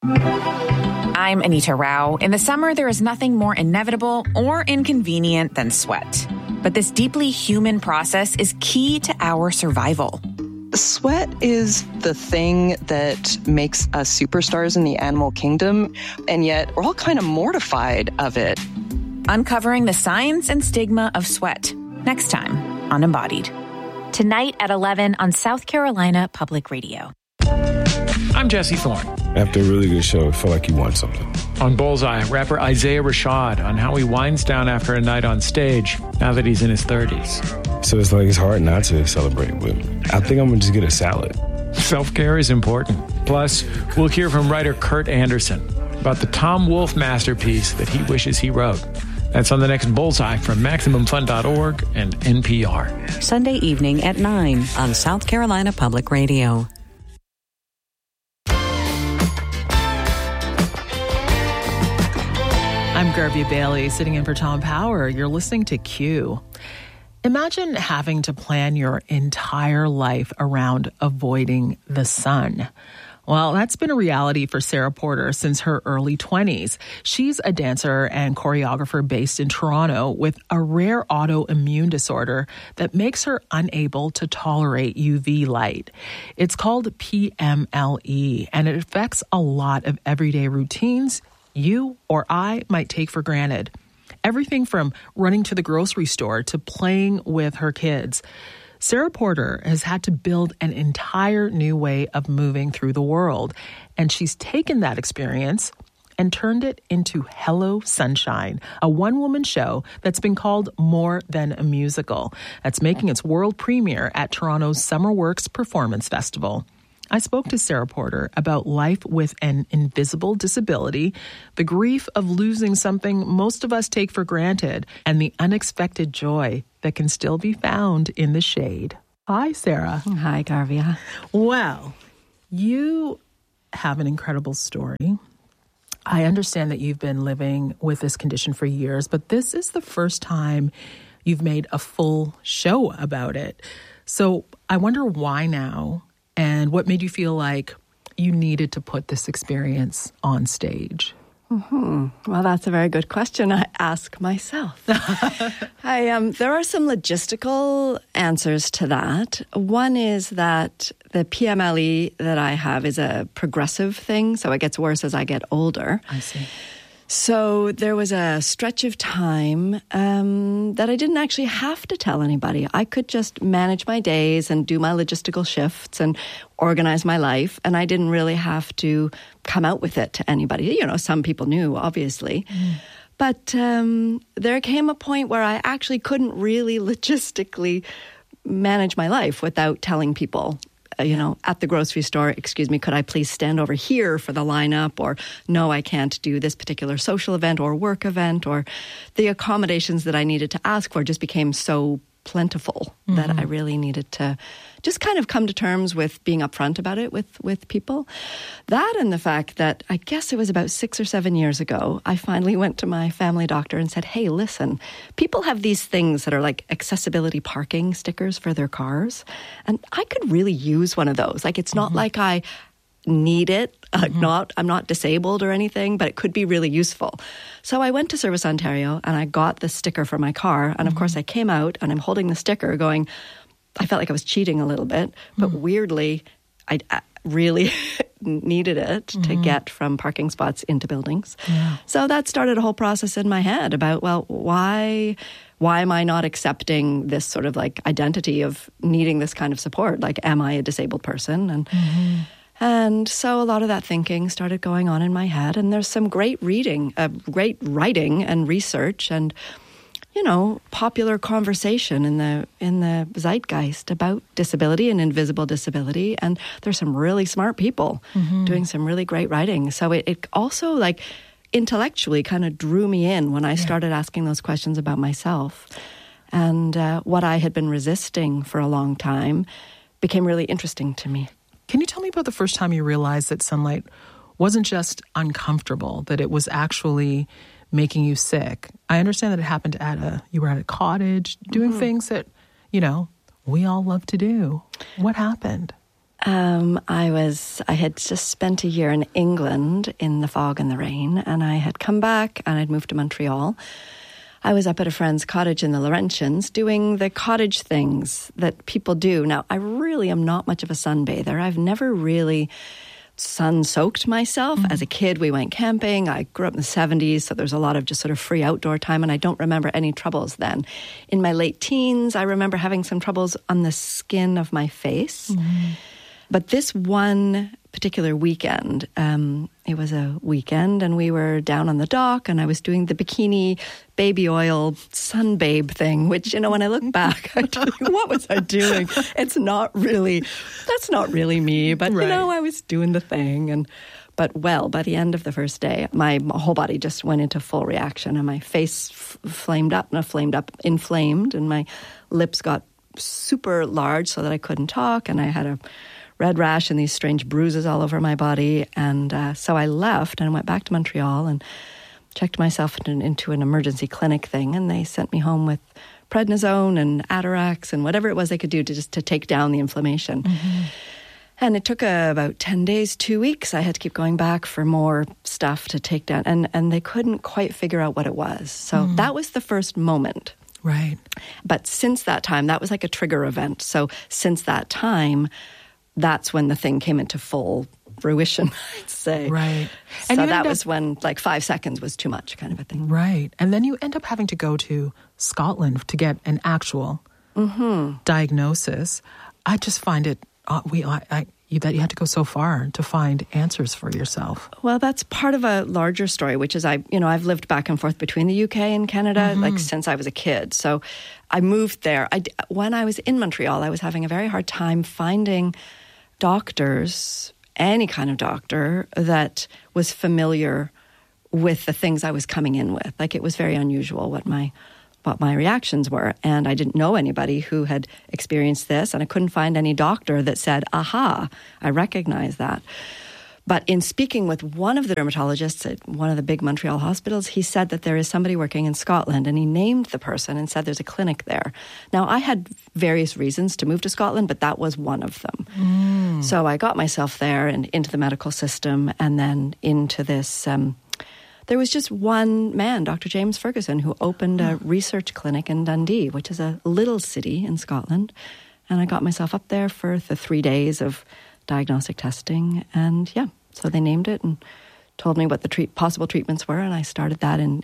I'm Anita Rao. In the summer, there is nothing more inevitable or inconvenient than sweat. But this deeply human process is key to our survival. Sweat is the thing that makes us superstars in the animal kingdom, and yet we're all kind of mortified of it. Uncovering the science and stigma of sweat. Next time on Embodied. Tonight at 11 on South Carolina Public Radio. I'm Jesse Thorne. After a really good show, I feel like you won something. On Bullseye, rapper Isaiah Rashad on how he winds down after a night on stage now that he's in his 30s. So it's like it's hard not to celebrate, but I think I'm going to just get a salad. Self-care is important. Plus, we'll hear from writer Kurt Anderson about the Tom Wolfe masterpiece that he wishes he wrote. That's on the next Bullseye from MaximumFun.org and NPR. Sunday evening at 9 on South Carolina Public Radio. I'm Garvey Bailey, sitting in for Tom Power. You're listening to Q. Imagine having to plan your entire life around avoiding the sun. Well, that's been a reality for Sarah Porter since her early 20s. She's a dancer and choreographer based in Toronto with a rare autoimmune disorder that makes her unable to tolerate UV light. It's called PMLE, and it affects a lot of everyday routines you or I might take for granted. Everything from running to the grocery store to playing with her kids. Sarah Porter has had to build an entire new way of moving through the world, and she's taken that experience and turned it into Hello Sunshine, a one-woman show that's been called more than a musical. That's making its world premiere at Toronto's Summer Works Performance Festival. I spoke to Sarah Porter about life with an invisible disability, the grief of losing something most of us take for granted, and the unexpected joy that can still be found in the shade. Hi, Sarah. Hi, Garvia. Well, you have an incredible story. I understand that you've been living with this condition for years, but this is the first time you've made a full show about it. So I wonder why now? And what made you feel like you needed to put this experience on stage? Well, that's a very good question I ask myself. There are some logistical answers to that. One is that the PMLE that I have is a progressive thing, so it gets worse as I get older. I see. So there was a stretch of time that I didn't actually have to tell anybody. I could just manage my days and do my logistical shifts and organize my life, and I didn't really have to come out with it to anybody. You know, some people knew, obviously. But there came a point where I actually couldn't really logistically manage my life without telling people. At the grocery store, excuse me, could I please stand over here for the lineup? Or no, I can't do this particular social event or work event. Or the accommodations that I needed to ask for just became so plentiful that I really needed to just kind of come to terms with being upfront about it with people. That and the fact that I guess it was about 6 or 7 years ago, I finally went to my family doctor and said, hey, listen, people have these things that are like accessibility parking stickers for their cars. And I could really use one of those. Like, it's not like I need it. I'm not disabled or anything, but it could be really useful. So I went to Service Ontario and I got the sticker for my car. And of course I came out and I'm holding the sticker going, I felt like I was cheating a little bit, but weirdly, I really needed it to get from parking spots into buildings. Yeah. So that started a whole process in my head about, well, why am I not accepting this sort of like identity of needing this kind of support? Like, am I a disabled person? And so a lot of that thinking started going on in my head. And there's some great reading, great writing and research and, popular conversation in the zeitgeist about disability and invisible disability. And there's some really smart people doing some really great writing. So it also like intellectually kind of drew me in when I started asking those questions about myself. And what I had been resisting for a long time became really interesting to me. Can you tell me about the first time you realized that sunlight wasn't just uncomfortable, that it was actually making you sick? I understand that it happened you were at a cottage doing things that, we all love to do. What happened? I had just spent a year in England in the fog and the rain, and I had come back and I'd moved to Montreal. I was up at a friend's cottage in the Laurentians doing the cottage things that people do. Now, I really am not much of a sunbather. I've never really sun-soaked myself. As a kid, we went camping. I grew up in the 70s, so there's a lot of just sort of free outdoor time, and I don't remember any troubles then. In my late teens, I remember having some troubles on the skin of my face. But this one particular weekend, it was a weekend, and we were down on the dock, and I was doing the bikini baby oil sunbabe thing, which, you know, when I look back, I think, what was I doing? That's not really me. But, you know, I was doing the thing. But by the end of the first day, my whole body just went into full reaction, and my face inflamed, and my lips got super large so that I couldn't talk, and I had a red rash and these strange bruises all over my body. And so I left and went back to Montreal and checked myself into an emergency clinic thing. And they sent me home with prednisone and Atarax and whatever it was they could do to take down the inflammation. And it took about 10 days, 2 weeks. I had to keep going back for more stuff to take down. And they couldn't quite figure out what it was. So that was the first moment. Right. But since that time, that was like a trigger event. So since that time, that's when the thing came into full fruition, I'd say. Right. So that was when like 5 seconds was too much kind of a thing. Right. And then you end up having to go to Scotland to get an actual diagnosis. I just find it, that you had to go so far to find answers for yourself. Well, that's part of a larger story, which is I've lived back and forth between the UK and Canada like since I was a kid. So I moved there. When I was in Montreal, I was having a very hard time finding doctors, any kind of doctor that was familiar with the things I was coming in with. Like, it was very unusual what my reactions were. And I didn't know anybody who had experienced this, and I couldn't find any doctor that said, aha, I recognize that. But in speaking with one of the dermatologists at one of the big Montreal hospitals, he said that there is somebody working in Scotland, and he named the person and said there's a clinic there. Now, I had various reasons to move to Scotland, but that was one of them. So I got myself there and into the medical system, and then into this... there was just one man, Dr. James Ferguson, who opened a research clinic in Dundee, which is a little city in Scotland. And I got myself up there for the 3 days of diagnostic testing. And so they named it and told me what the possible treatments were. And I started that in